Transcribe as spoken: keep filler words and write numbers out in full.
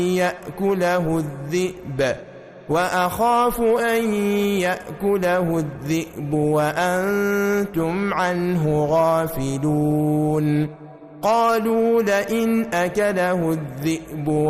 يأكله الذئب وأخاف أن يأكله الذئب وأنتم عنه غافلون قالوا لئن أكله الذئب